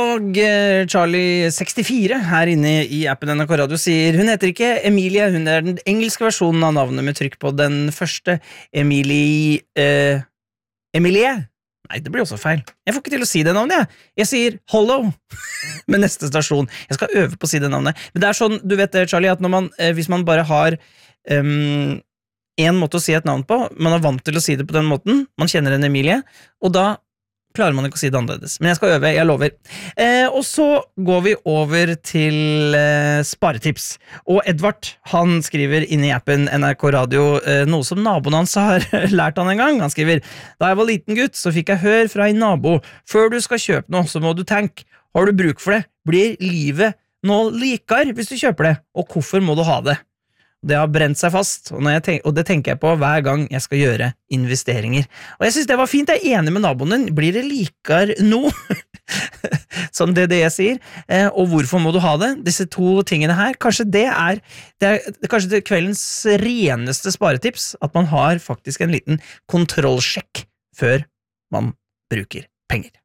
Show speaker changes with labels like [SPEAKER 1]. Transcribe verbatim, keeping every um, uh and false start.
[SPEAKER 1] Og eh, Charlie sekstifire her inne i appen N R K Radio sier hun heter ikke Emilie, hun er den engelske versjonen av navnet med trykk på den første Emilie eh, Emilie? Nei, det blir også feil. Jeg får ikke til å si det navnet, jeg. Jeg sier Hollow med neste stasjon. Jeg skal øve på å si det navnet. Men det er sånn, du vet det, Charlie, at når man, eh, hvis man bare har um, en måte å si et navn på, man er vant til å si det på den måten, man kjenner en Emilie, og da klarer man ikke å si det annerledes. Men jeg skal øve, jeg lover. Eh, og så går vi over til eh, sparetips. Og Edvard, han skriver inne i appen N R K Radio eh, noe som naboen hans har lært han en gang. Han skriver, da jeg var liten gutt, så fikk jeg hør fra en nabo, før du skal kjøpe noe, så må du tenke, har du bruk for det? Blir livet noe likere hvis du kjøper det? Og hvorfor må du ha det? Det har brent seg fast, og, når jeg tenk, og det tenker jeg på hver gang jeg skal gjøre investeringer. Og jeg synes det var fint, jeg er enig med naboen din. Blir det likere nå? Som det det jeg sier. Eh, og hvorfor må du ha det? Disse to tingene her, kanskje det er, det er kanskje det kveldens reneste sparetips, at man har faktisk en liten kontrollsjekk før man bruker penger.